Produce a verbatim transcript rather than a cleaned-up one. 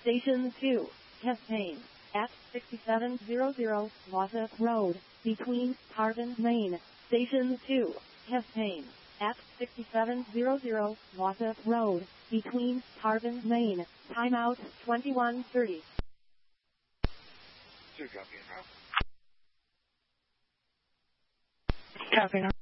Station two, Hespain, at sixty-seven hundred Wassac Road, between Tarvin, Maine. Station two, Hespain, at sixty-seven hundred Wassac Road, between Tarvin, Maine. Timeout twenty-one thirty. Two, copy now. Copy now.